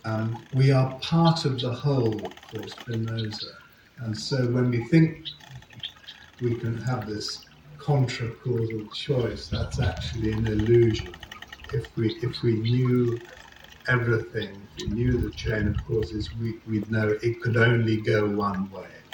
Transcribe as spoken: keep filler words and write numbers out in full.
Um, we are part of the whole for Spinoza. And so when we think we can have this contra-causal choice, that's actually an illusion. If we if we knew everything, if we knew the chain of causes, we, we'd know it could only go one way.